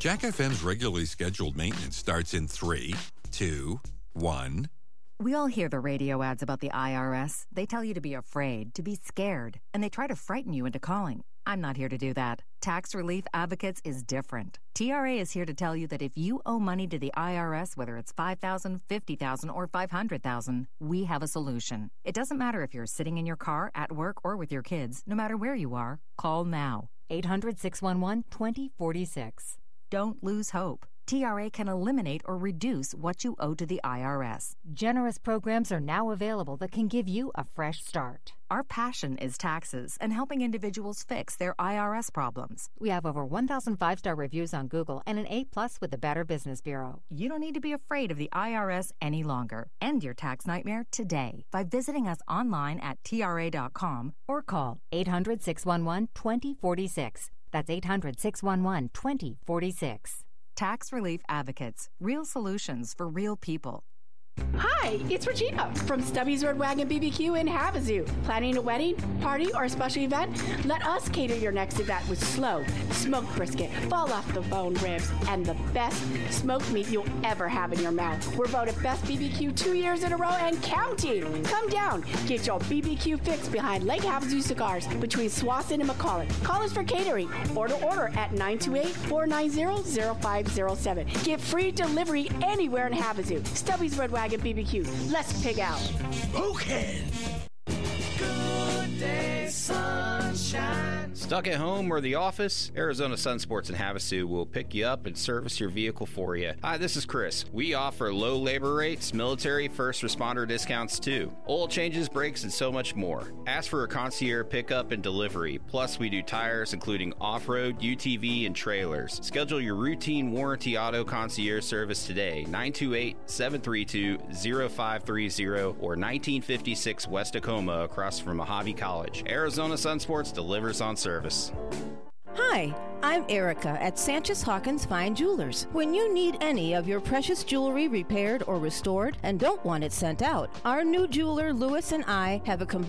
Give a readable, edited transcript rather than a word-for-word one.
Jack FM's regularly scheduled maintenance starts in 3, 2, 1. We all hear the radio ads about the IRS. They tell you to be afraid, to be scared, and they try to frighten you into calling. I'm not here to do that. Tax Relief Advocates is different. TRA is here to tell you that if you owe money to the IRS, whether it's $5,000, $50,000, or $500,000, we have a solution. It doesn't matter if you're sitting in your car, at work, or with your kids. No matter where you are, call now. 800-611-2046. Don't lose hope. TRA can eliminate or reduce what you owe to the IRS. Generous programs are now available that can give you a fresh start. Our passion is taxes and helping individuals fix their IRS problems. We have over 1,000 5-star reviews on Google and an A+ with the Better Business Bureau. You don't need to be afraid of the IRS any longer. End your tax nightmare today by visiting us online at TRA.com or call 800-611-2046. That's 800-611-2046. Tax Relief Advocates. Real solutions for real people. Hi, it's Regina from Stubby's Red Wagon BBQ in Havasu. Planning a wedding, party, or a special event? Let us cater your next event with slow, smoked brisket, fall-off-the-bone ribs, and the best smoked meat you'll ever have in your mouth. We're voted Best BBQ 2 years in a row and counting. Come down. Get your BBQ fix behind Lake Havasu Cigars between Swanson and McCulloch. Call us for catering. Order at 928-490-0507. Get free delivery anywhere in Havasu. Stubby's Red Wagon BBQ. Let's pig out. Okay. Good day, sunshine. Stuck at home or the office? Arizona Sun Sports in Havasu will pick you up and service your vehicle for you. Hi, this is Chris. We offer low labor rates, military, first responder discounts too, oil changes, brakes, and so much more. Ask for a concierge pickup and delivery. Plus, we do tires including off-road, UTV, and trailers. Schedule your routine warranty auto concierge service today, 928-732-0530 or 1956 West Tacoma across from Mojave College. Arizona Sun Sports delivers on service. Hi, I'm Erica at Sanchez Hawkins Fine Jewelers. When you need any of your precious jewelry repaired or restored and don't want it sent out, our new jeweler Lewis and I have a combined